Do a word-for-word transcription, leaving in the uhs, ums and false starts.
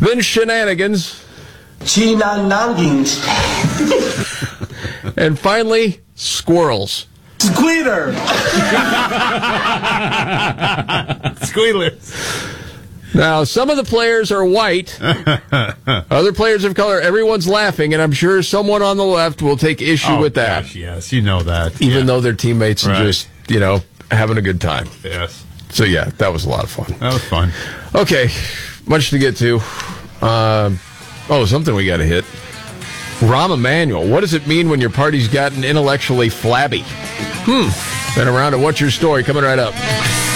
Then shenanigans. Shenanigans. And finally, squirrels. Squealer. Squealers. Now, some of the players are white. Other players of color. Everyone's laughing, and I'm sure someone on the left will take issue Oh, with that. gosh, yes, you know that. Even Yeah. though they're teammates and Right. just, you know, having a good time. Yes. So, yeah, that was a lot of fun. That was fun. Okay, much to get to. Um, oh, something we got to hit. Rahm Emanuel. What does it mean when your party's gotten intellectually flabby? Hmm. Been around to What's Your Story? Coming right up.